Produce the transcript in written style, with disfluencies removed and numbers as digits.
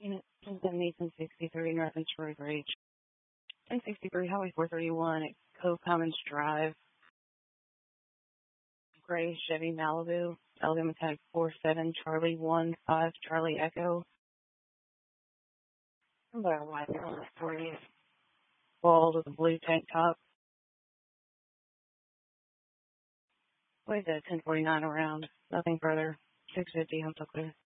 Nathan 63 North and Troy Ridge. 1063 Highway 431 at Cove Commons Drive. Gray Chevy Malibu. Alabama tag 47 Charlie 15 Charlie Echo. Somebody white on the 40th. Bald with a blue tank top. Wait, 1049 around. Nothing further. 650 Hunter Clear.